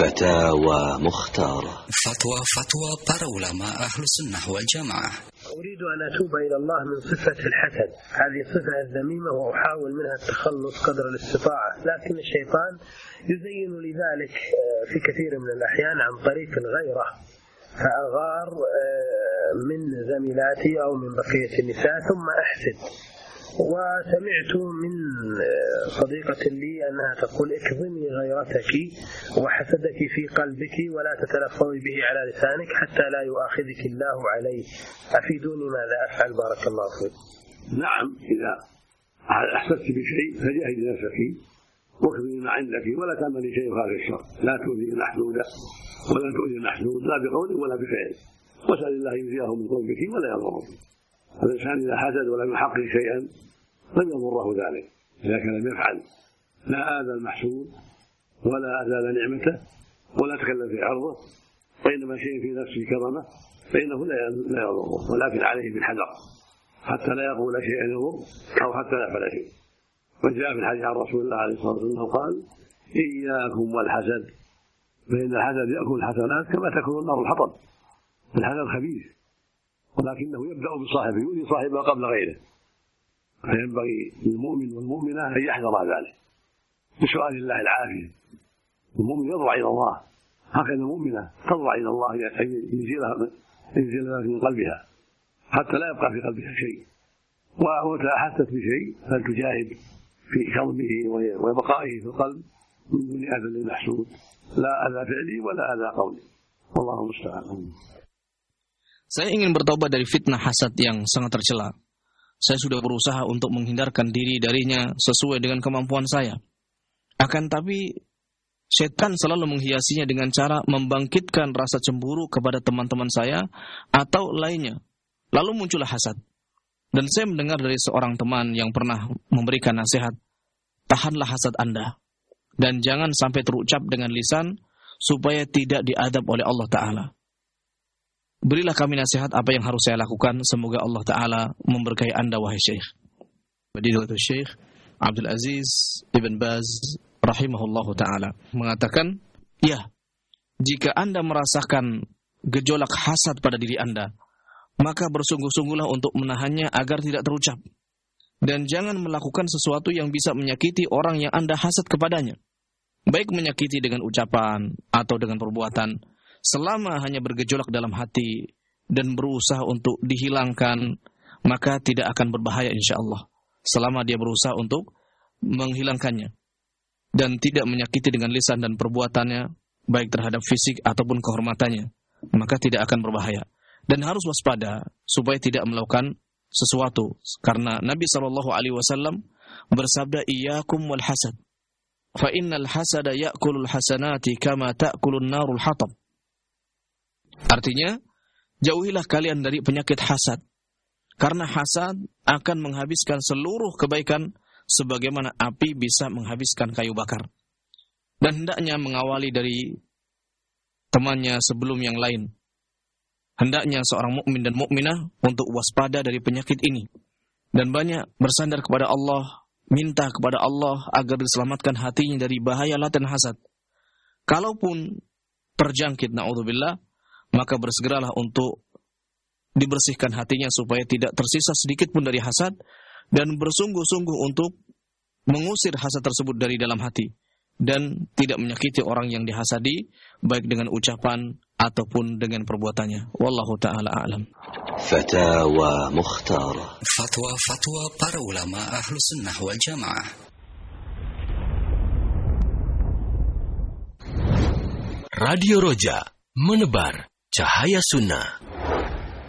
فتاوى مختارة. فتوى para ulama ahlu sunnah wal jamaah. أريد أن أتوب إلى الله من صفة الحسد، هذه صفة الذميمة، وأحاول منها التخلص قدر الاستطاعة، لكن الشيطان يزين لذلك في كثير من الأحيان عن طريق الغيرة، فأغار من زميلاتي أو من بقية النساء ثم أحسد. وسمعت من صديقة لي أنها تقول: اكظمي غيرتك وحسدك في قلبك ولا تتلفظي به على لسانك حتى لا يؤاخذك الله عليه. أفيدوني ماذا أفعل بارك الله فيك. نعم، إذا أحسست بشيء فجاهد نفسك واكظمي ما عندك ولا تعملي شيء خارج الشر، لا تؤذي المحسود ولا تؤذي المحسود لا بقول ولا بفعل، واسأل الله يجزيه من قلبك ولا يضره. الإنسان إذا حسد ولم يحقق شيئا لم يضره ذلك إذا كان لم يفعل، لا آذى المحسود ولا أزال نعمته ولا تكلم في عرضه، وإنما شيء في نفسه كظمه فإنه لا يضره، ولكن عليه بالحذر حتى لا يقول شيئا يضر أو حتى لا يفعل شيء. وجاء في الحديث عن رسول الله عليه الصلاة والسلام قال: إياكم والحسد فإن الحسد يأكل الحسنات كما تأكل النار الحطب. الحسد خبيث ولكنه يبدأ بصاحبه يؤذي صاحبه قبل غيره، فينبغي للمؤمن والمؤمنة أن يحذر ذلك بسؤال الله العافية. المؤمن يضرع إلى الله، هكذا المؤمنة تضرع إلى الله أن ينزلها من قلبها حتى لا يبقى في قلبها شيء، وإذا أحست بشيء فلتجاهد في كظمه وبقائه في القلب من دون أذى للمحسود، لا أذى فعلي ولا أذى قولي، والله المستعان. Saya ingin bertobat dari fitnah hasad yang sangat tercela. Saya sudah berusaha untuk menghindarkan diri darinya sesuai dengan kemampuan saya. Akan tapi, setan selalu menghiasinya dengan cara membangkitkan rasa cemburu kepada teman-teman saya atau lainnya. Lalu muncullah hasad. Dan saya mendengar dari seorang teman yang pernah memberikan nasihat, tahanlah hasad Anda. Dan jangan sampai terucap dengan lisan supaya tidak diadab oleh Allah Ta'ala. Berilah kami nasihat apa yang harus saya lakukan. Semoga Allah Ta'ala memberkahi Anda, wahai Syekh. Fadilatul Syekh Abdul Aziz Ibn Baz rahimahullahu ta'ala mengatakan, ya, jika Anda merasakan gejolak hasad pada diri Anda, maka bersungguh-sungguhlah untuk menahannya agar tidak terucap. Dan jangan melakukan sesuatu yang bisa menyakiti orang yang Anda hasad kepadanya. Baik menyakiti dengan ucapan atau dengan perbuatan. Selama hanya bergejolak dalam hati dan berusaha untuk dihilangkan, maka tidak akan berbahaya insyaAllah. Selama dia berusaha untuk menghilangkannya dan tidak menyakiti dengan lisan dan perbuatannya, baik terhadap fisik ataupun kehormatannya, maka tidak akan berbahaya. Dan harus waspada supaya tidak melakukan sesuatu, karena Nabi SAW bersabda, iyyakum wal hasad, fa innal hasada ya'kulul hasanati kama ta'kulun narul hatab. Artinya, jauhilah kalian dari penyakit hasad, karena hasad akan menghabiskan seluruh kebaikan sebagaimana api bisa menghabiskan kayu bakar. Dan hendaknya mengawali dari temannya sebelum yang lain. Hendaknya seorang mukmin dan mukminah untuk waspada dari penyakit ini dan banyak bersandar kepada Allah, minta kepada Allah agar diselamatkan hatinya dari bahaya laten hasad. Kalaupun terjangkit, na'udzubillah, maka bersegeralah untuk dibersihkan hatinya supaya tidak tersisa sedikit pun dari hasad, dan bersungguh-sungguh untuk mengusir hasad tersebut dari dalam hati dan tidak menyakiti orang yang dihasadi baik dengan ucapan ataupun dengan perbuatannya. Wallahu ta'ala a'lam. Fatawa Mukhtara. Fatwa para ulama ahlu sunnah wal jamaah. Radio Roja, menebar cahaya sunnah.